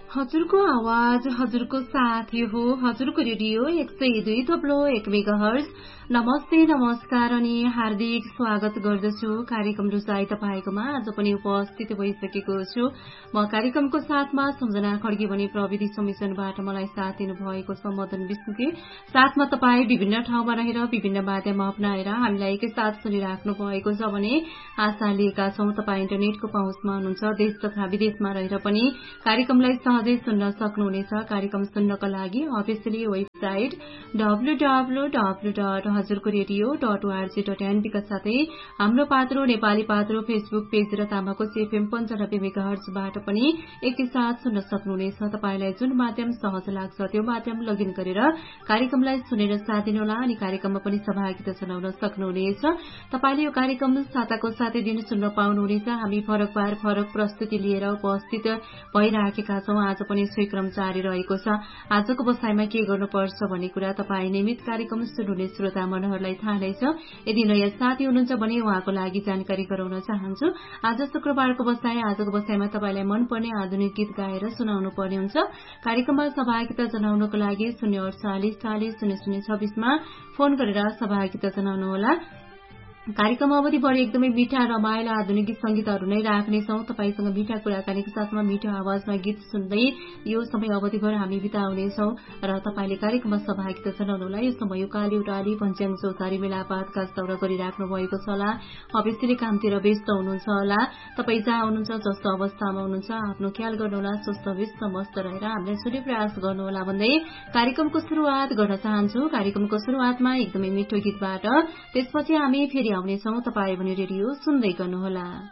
हजुरको आवाज हजुरको साथ यो हो हजुरको रेडियो 102.1 मेगाहर्ज। नमस्ते नमस्कार अनि हार्दिक स्वागत गर्दछु कार्यक्रम रुचाई तपाईकोमा आज पनि उपस्थित भइसकेको छु। म कार्यक्रमको साथमा सम्झना खड्गे भने प्रविधि समिशनबाट मलाई साथ दिनु भएको छ मदन विष्णुके साथमा तपाईँ विभिन्न ठाउँमा रहेर विभिन्न माध्यम अपनाएर हामीलाई एकैसाथ सुनिराख्नु भएको छ भने आशा लिएका छौं तपाईँ इन्टरनेटको पहुँचमा हुनुहुन्छ। देश तथा विदेशमा रहेर पनि कार्यक्रमलाई सहजै सुन्न सक्नुहुनेछ। कार्यक्रम सुन्नका लागि अफिसियली वेबसाइट www.hazurkoradio.org.np का साथै हाम्रो पात्रो नेपाली पात्रो फेसबुक पेज र तामाकोस एफएम 95 मेगाहर्जबाट पनि एकैसाथ सुन्न सक्नुहुनेछ। तपाईलाई जुन माध्यम सहज लाग्छ त्यो माध्यम लगइन गरेर कार्यक्रमलाई सुनेर साथ दिनुहोला अनि कार्यक्रममा पनि सहभागिता जनाउन सक्नुहुनेछ। तपाईले यो कार्यक्रम साताको साथै दिन सुन्न पाउनुहुनेछ। हामी फरक प्रस्तुति लिएर उपस्थित भइराखेका छौं। आज पनि सोही क्रम जारी रहेको छ। आजको बसाइमा के गर्नुपर्छ भन्ने कुरा तपाई नियमित कार्यक्रम सुन्नुहुने श्रोता मनहरुलाई थाहा नै छ। यदि नयाँ साथी हुनुहुन्छ भने उहाँको लागि जानकारी गराउन चाहन्छु। आज शुक्रबारको आजको बसाइमा तपाईलाई मनपर्ने आधुनिक गीत गाएर सुनाउनु पर्ने हुन्छ। कार्यक्रममा सहभागिता जनाउनको लागि 048 40 0026 मा फोन गरेर सहभागिता जनाउनुहोला। कार्यक्रम अवधिभर एकदमै मिठा रमाइला आधुनिक गीत संगीतहरू नै राख्नेछौं। तपाईसँग मिठा कुराकानीको साथमा मिठो आवाजमा गीत सुन्दै यो समय अवधिभर हामी बिताउनेछौं र तपाईले कार्यक्रममा सहभागिता जनाउनुहोला। यो समय काली उडाली पञ्चाङ्ग चौतारी मेलापातका दौरा गरिराख्नु भएको छ होला। अफिसले कामतिर व्यस्त हुनुहुन्छ होला। तपाई जहाँ हुनुहुन्छ जस्तो अवस्थामा हुनुहुन्छ आफ्नो ख्याल गर्नुहोला। स्वस्थ व्यस्त मस्त रहेर हामीलाई सुन्ने प्रयास गर्नुहोला भन्दै कार्यक्रमको शुरूआत गर्न चाहन्छु। कार्यक्रमको शुरूआतमा एकदमै मिठो गीतबाट त्यसपछि हामी फेरि आउनेछौं। तपाई भने रेडियो सुन्दै गर्नुहोला।